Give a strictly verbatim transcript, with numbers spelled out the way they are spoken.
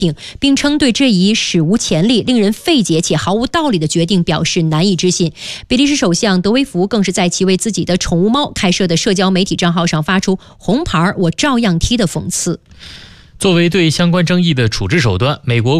定，并称对这一史无前例、令人费解且毫无道理的决定表示难以置信。比利时首相德维福更是在其为自己的宠物猫开设的社交媒体账号上发出红牌我照样踢的讽刺。 作为对相关争议的处置手段，美国